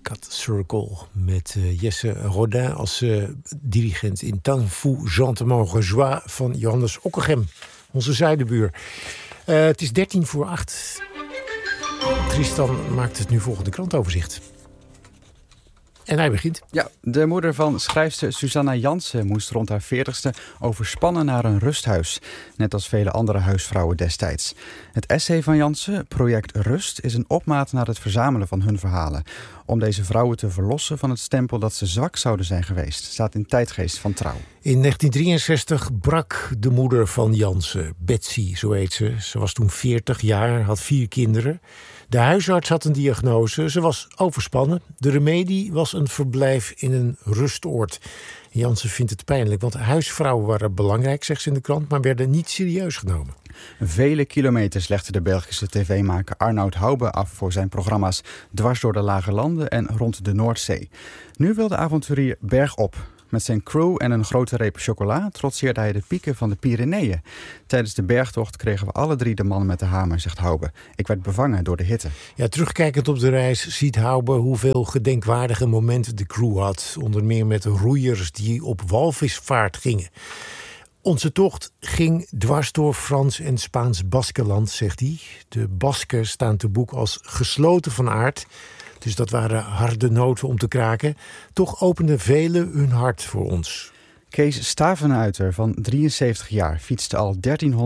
Cut Circle met Jesse Rodin als dirigent in Tant fou gentement rejoie van Johannes Ockeghem, onze zuidenbuur. Het is 7:13. Tristan maakt het nu volgende krantoverzicht. En hij begint. Ja, de moeder van schrijfster Susanna Jansen moest rond haar 40ste overspannen naar een rusthuis. Net als vele andere huisvrouwen destijds. Het essay van Jansen, Project Rust, is een opmaat naar het verzamelen van hun verhalen. Om deze vrouwen te verlossen van het stempel dat ze zwak zouden zijn geweest. Staat in Tijdgeest van Trouw. In 1963 brak de moeder van Jansen, Betsy, zo heet ze. Ze was toen 40 jaar, had 4 kinderen. De huisarts had een diagnose. Ze was overspannen. De remedie was een verblijf in een rustoord. Jansen vindt het pijnlijk, want huisvrouwen waren belangrijk, zegt ze in de krant, maar werden niet serieus genomen. Vele kilometers legde de Belgische tv-maker Arnoud Hoube af voor zijn programma's Dwars door de Lage Landen en Rond de Noordzee. Nu wil de avonturier bergop. Met zijn crew en een grote reep chocola trotseerde hij de pieken van de Pyreneeën. Tijdens de bergtocht kregen we alle 3 de man met de hamer, zegt Hoube. Ik werd bevangen door de hitte. Ja, terugkijkend op de reis ziet Hoube hoeveel gedenkwaardige momenten de crew had. Onder meer met roeiers die op walvisvaart gingen. Onze tocht ging dwars door Frans en Spaans Baskenland, zegt hij. De Basken staan te boek als gesloten van aard. Dus dat waren harde noten om te kraken. Toch openden velen hun hart voor ons. Kees Stavenuiter van 73 jaar fietste al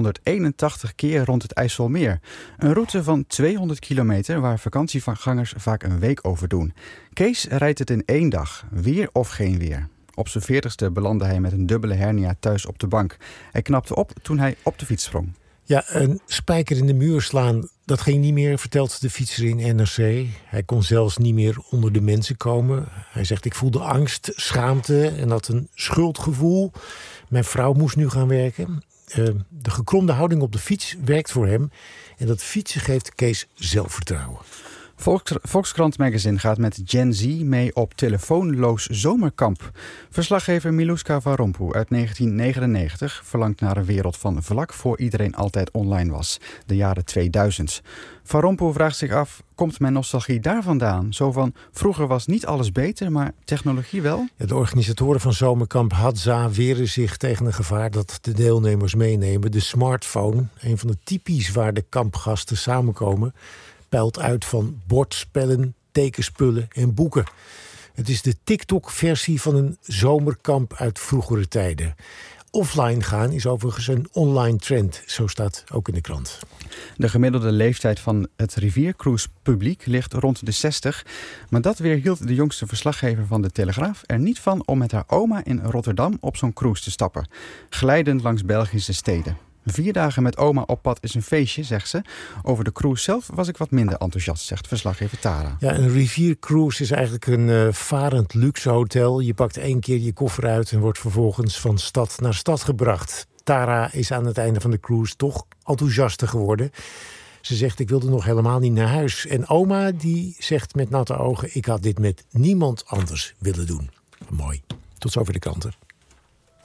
1381 keer rond het IJsselmeer. Een route van 200 kilometer waar vakantiegangers vaak een week over doen. Kees rijdt het in 1 dag, weer of geen weer. Op zijn 40ste belandde hij met een dubbele hernia thuis op de bank. Hij knapte op toen hij op de fiets sprong. Ja, een spijker in de muur slaan, dat ging niet meer, vertelt de fietser in NRC. Hij kon zelfs niet meer onder de mensen komen. Hij zegt, ik voelde angst, schaamte en had een schuldgevoel. Mijn vrouw moest nu gaan werken. De gekromde houding op de fiets werkt voor hem. En dat fietsen geeft Kees zelfvertrouwen. Volkskrant Magazine gaat met Gen Z mee op telefoonloos zomerkamp. Verslaggever Miluska van Rompuy uit 1999 verlangt naar een wereld van vlak voor iedereen altijd online was. De jaren 2000. Van Rompuy vraagt zich af, komt mijn nostalgie daar vandaan? Zo van, vroeger was niet alles beter, maar technologie wel? Ja, de organisatoren van zomerkamp Hadza weren zich tegen een gevaar dat de deelnemers meenemen. De smartphone, een van de typisch waar de kampgasten samenkomen, peilt uit van bordspellen, tekenspullen en boeken. Het is de TikTok-versie van een zomerkamp uit vroegere tijden. Offline gaan is overigens een online trend, zo staat ook in de krant. De gemiddelde leeftijd van het riviercruise-publiek ligt rond de 60. Maar dat weerhield de jongste verslaggever van de Telegraaf er niet van om met haar oma in Rotterdam op zo'n cruise te stappen. Glijdend langs Belgische steden. 4 dagen met oma op pad is een feestje, zegt ze. Over de cruise zelf was ik wat minder enthousiast, zegt verslaggever Tara. Ja, een riviercruise is eigenlijk een varend luxe hotel. Je pakt 1 keer je koffer uit en wordt vervolgens van stad naar stad gebracht. Tara is aan het einde van de cruise toch enthousiaster geworden. Ze zegt, ik wilde nog helemaal niet naar huis. En oma die zegt met natte ogen, ik had dit met niemand anders willen doen. Mooi. Tot zover de kranten.